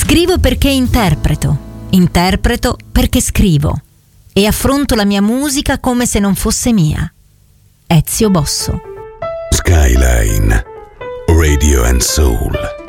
Scrivo perché interpreto perché scrivo e affronto la mia musica come se non fosse mia. Ezio Bosso. Skyline Radio and Soul.